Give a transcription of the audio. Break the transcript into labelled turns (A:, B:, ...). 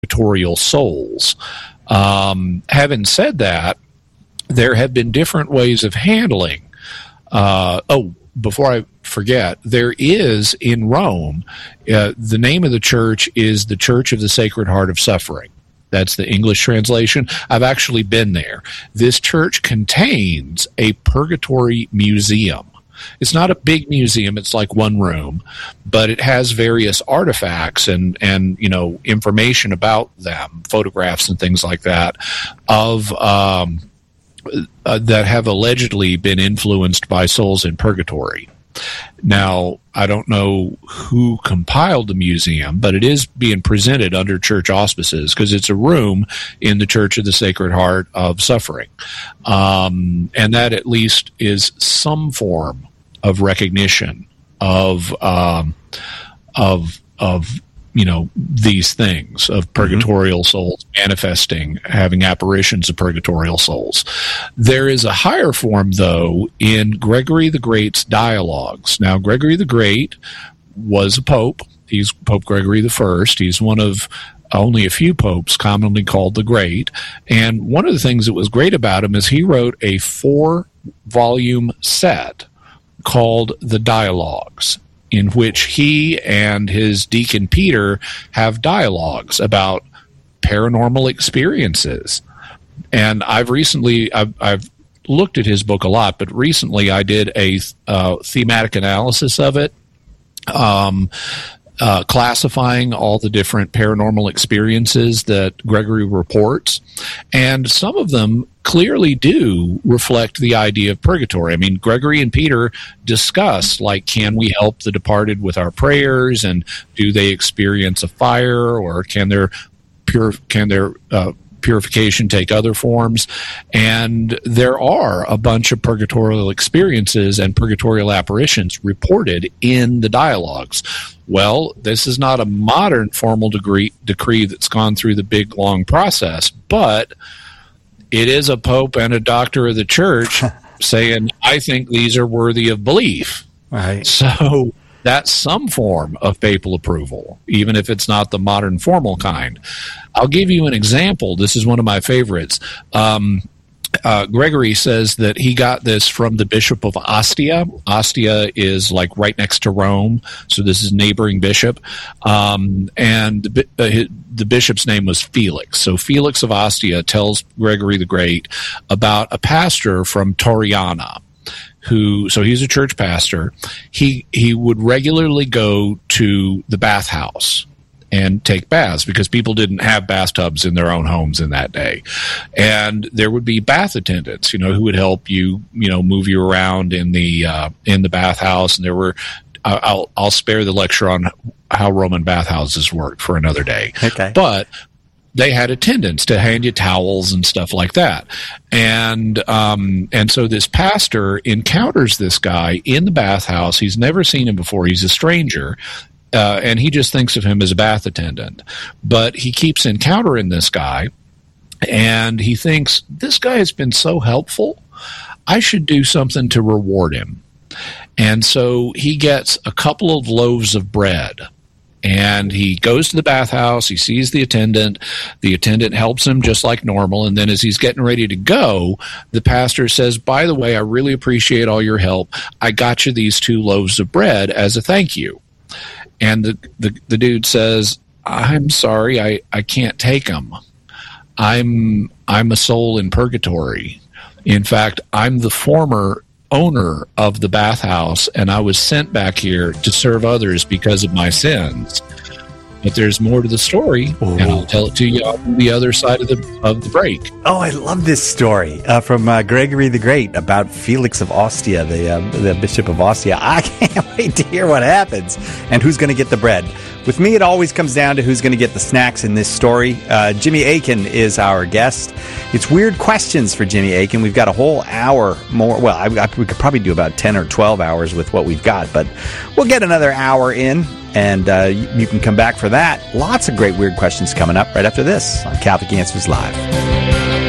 A: purgatorial souls. Having said that, there have been different ways of handling. Before I forget, there is in Rome, the name of the church is the Church of the Sacred Heart of Suffering. That's the English translation. I've actually been there. This church contains a purgatory museum. It's not a big museum. It's like one room, but it has various artifacts and information about them, photographs and things like that, of that have allegedly been influenced by souls in purgatory. Now, I don't know who compiled the museum, but it is being presented under church auspices because it's a room in the Church of the Sacred Heart of Suffering. And that at least is some form of recognition of these things, of purgatorial souls manifesting, having apparitions of purgatorial souls. There is a higher form, though, in Gregory the Great's dialogues. Now, Gregory the Great was a pope. He's Pope Gregory the First. He's one of only a few popes commonly called the Great. And one of the things that was great about him is he wrote a 4-volume set called the Dialogues, in which he and his deacon Peter have dialogues about paranormal experiences. And I've looked at his book a lot, but recently I did a thematic analysis of it, classifying all the different paranormal experiences that Gregory reports. And some of them clearly do reflect the idea of purgatory. I mean, Gregory and Peter discuss, like, can we help the departed with our prayers, and do they experience a fire, or can their purification take other forms? And there are a bunch of purgatorial experiences and purgatorial apparitions reported in the dialogues. Well, this is not a modern formal decree that's gone through the big, long process, but it is a pope and a doctor of the church saying, I think these are worthy of belief.
B: Right.
A: So that's some form of papal approval, even if it's not the modern formal kind. I'll give you an example. This is one of my favorites. Gregory says that he got this from the Bishop of Ostia. Ostia is like right next to Rome, so this is neighboring bishop. And the bishop's name was Felix. So Felix of Ostia tells Gregory the Great about a pastor from Toriana, so he's a church pastor. He would regularly go to the bathhouse and take baths because people didn't have bathtubs in their own homes in that day. And there would be bath attendants, who would help you, move you around in the bathhouse. And there were, I'll spare the lecture on how Roman bathhouses worked for another day.
B: Okay.
A: But they had attendants to hand you towels and stuff like that. And so this pastor encounters this guy in the bathhouse. He's never seen him before. He's a stranger. And he just thinks of him as a bath attendant. But he keeps encountering this guy, and he thinks, this guy has been so helpful, I should do something to reward him. And so he gets a couple of loaves of bread, and he goes to the bathhouse, he sees the attendant helps him just like normal, and then as he's getting ready to go, the pastor says, by the way, I really appreciate all your help. I got you these 2 loaves of bread as a thank you. And the dude says, I'm sorry, I can't take them. I'm a soul in purgatory. In fact, I'm the former owner of the bathhouse, and I was sent back here to serve others because of my sins. But there's more to the story, and I'll tell it to you on the other side of the break.
B: Oh, I love this story from Gregory the Great about Felix of Ostia, the Bishop of Ostia. I can't wait to hear what happens and who's going to get the bread. With me, it always comes down to who's going to get the snacks in this story. Jimmy Akin is our guest. It's Weird Questions for Jimmy Akin. We've got a whole hour more. Well, we could probably do about 10 or 12 hours with what we've got, but we'll get another hour in, and you can come back for that. Lots of great Weird Questions coming up right after this on Catholic Answers Live.